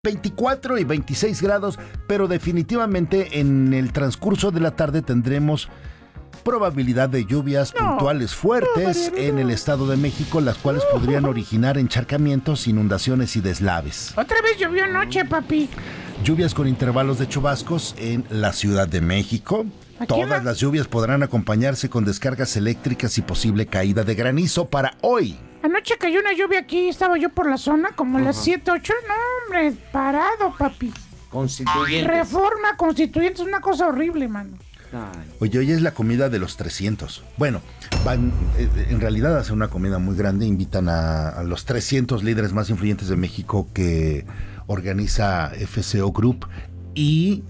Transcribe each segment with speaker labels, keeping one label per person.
Speaker 1: 24 y 26 grados, pero definitivamente en el transcurso de la tarde tendremos probabilidad de lluvias puntuales fuertes en el Estado de México, las cuales podrían originar encharcamientos, inundaciones y deslaves.
Speaker 2: Otra vez llovió anoche, papi.
Speaker 1: Lluvias con intervalos de chubascos en la Ciudad de México. Todas las lluvias podrán acompañarse con descargas eléctricas y posible caída de granizo para hoy.
Speaker 2: Anoche cayó una lluvia aquí, estaba yo por la zona, como las 7, 8. No, hombre, parado, papi.
Speaker 3: Constituyentes.
Speaker 2: Reforma Constituyente es una cosa horrible, mano.
Speaker 1: Oye, hoy es la comida de los 300. Bueno, van en realidad a hacer una comida muy grande. Invitan a los 300 líderes más influyentes de México que organiza FCO Group y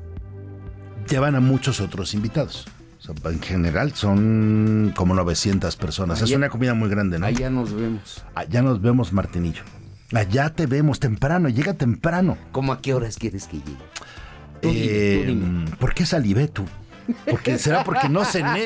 Speaker 1: llevan a muchos otros invitados. O sea, en general son como 900 personas. Es una comida muy grande, ¿no?
Speaker 3: Allá nos vemos.
Speaker 1: Allá nos vemos, Martinillo. Allá te vemos temprano, llega temprano.
Speaker 3: ¿Cómo a qué horas quieres que llegue? Tú dime.
Speaker 1: ¿Por qué salivé tú? ¿Será porque no cené?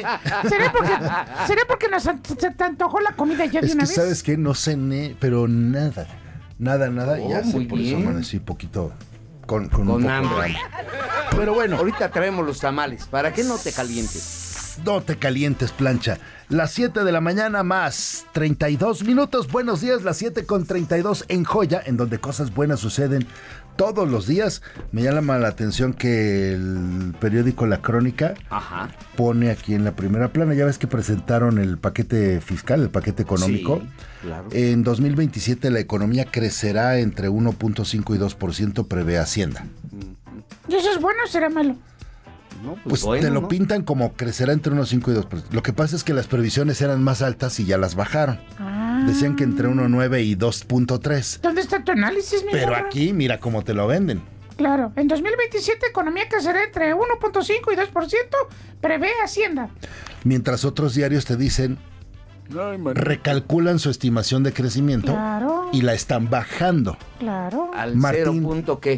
Speaker 2: ¿Será porque se te antojó la comida ya de una vez?
Speaker 1: Es que, ¿sabes qué? No cené, pero nada. Nada.
Speaker 3: Oh,
Speaker 1: ya sé,
Speaker 3: muy
Speaker 1: por
Speaker 3: bien.
Speaker 1: eso amanecí poquito con un
Speaker 3: Con
Speaker 1: poco
Speaker 3: hambre.
Speaker 1: Pero bueno.
Speaker 3: Ahorita traemos los tamales. ¿Para qué no te calientes?
Speaker 1: No te calientes, plancha. Las 7 de la mañana más 32 minutos. Buenos días, las 7:32 en Joya, en donde cosas buenas suceden todos los días. Me llama la atención que el periódico La Crónica pone aquí en la primera plana, ya ves que presentaron el paquete fiscal, el paquete económico.
Speaker 3: Sí, claro.
Speaker 1: En 2027 la economía crecerá entre 1.5 y 2%, prevé Hacienda.
Speaker 2: ¿Y eso es bueno o será malo?
Speaker 3: No,
Speaker 1: Pues
Speaker 3: bueno,
Speaker 1: te lo
Speaker 3: ¿no?
Speaker 1: pintan como crecerá entre 1.5 y 2%. Lo que pasa es que las previsiones eran más altas y ya las bajaron. Decían que entre 1.9 y 2.3.
Speaker 2: ¿Dónde está tu análisis, mi
Speaker 1: Pero
Speaker 2: morra?
Speaker 1: aquí, mira cómo te lo venden.
Speaker 2: Claro, en 2027 economía crecerá entre 1.5 y 2%, prevé Hacienda.
Speaker 1: Mientras otros diarios te dicen, recalculan su estimación de crecimiento
Speaker 2: Claro.
Speaker 1: y la están bajando.
Speaker 2: Claro.
Speaker 3: Al
Speaker 1: Martín,
Speaker 3: 0 punto qué.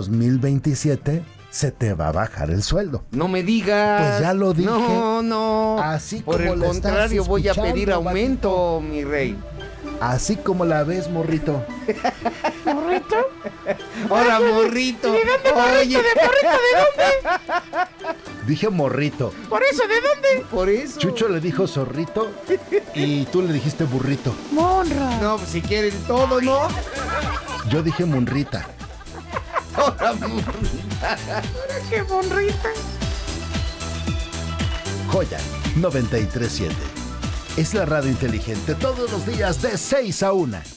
Speaker 1: 2027 se te va a bajar el sueldo.
Speaker 3: No me digas.
Speaker 1: Pues ya lo dije.
Speaker 3: No.
Speaker 1: Así
Speaker 3: Por
Speaker 1: como
Speaker 3: el
Speaker 1: la estás
Speaker 3: contrario, voy a
Speaker 1: escuchando,
Speaker 3: pedir aumento, mi rey.
Speaker 1: Así como la ves, morrito.
Speaker 2: ¿Morrito?
Speaker 3: Ahora, morrito.
Speaker 2: ¿De dónde, morrito? ¿De morrito? ¿De dónde?
Speaker 1: Dije morrito.
Speaker 2: Por eso, ¿de dónde?
Speaker 3: Por eso.
Speaker 1: Chucho le dijo zorrito y tú le dijiste burrito.
Speaker 2: Monra.
Speaker 3: No, pues si quieren todo, ¿no?
Speaker 1: Yo dije monrita.
Speaker 3: Ahora, morrita.
Speaker 2: ¡Qué monrita!
Speaker 1: Joya 93.7. Es la radio inteligente todos los días de 6 a 1.